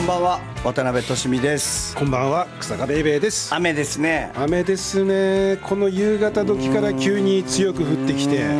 ばんは、渡辺俊美です。 こんばんは、草加ベイベーです。 雨ですね。 雨ですね。この夕方時から急に強く降ってきて、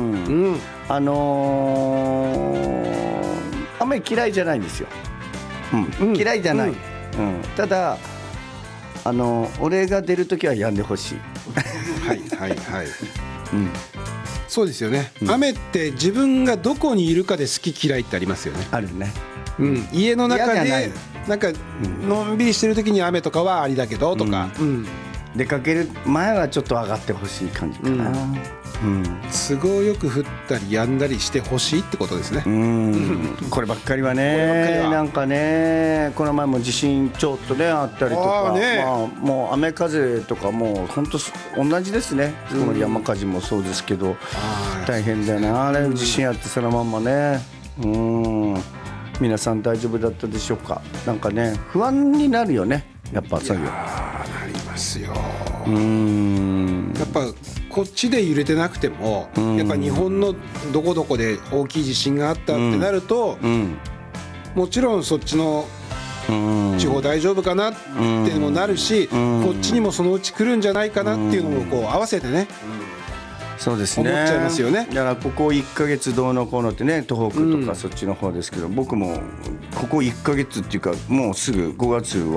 雨嫌いじゃないんですよ。嫌いじゃない、ただ俺が出るときは止んでほしい。 はいはいはい、そうですよね、雨って自分がどこにいるかで好き嫌いってありますよね。 あるね。 家の中でなんかのんびりしてる時に雨とかはありだけどとか、 出かける前はちょっと上がってほしい感じかな。 都合よく降ったり止んだりしてほしいってことですね。 こればっかりはね、なんかね、この前も地震ちょっとねあったりとか、もう雨風とかもう本当同じですね。この山火事もそうですけど、大変だよな、あれ地震あってそのまんまね。皆さん大丈夫だったでしょうか。なんかね、不安になるよね、やっぱそういう。 なりますよ。やっぱこっちで揺れてなくても、やっぱ日本のどこどこで大きい地震があったってなると、もちろんそっちの地方大丈夫かなっていうのもなるし、こっちにもそのうち来るんじゃないかなっていうのもこう合わせてね、 そうですね、 思っちゃいますよね。 だからここ1ヶ月どうのこうのってね、東北とかそっちの方ですけど、僕もここ1ヶ月っていうかもうすぐ5月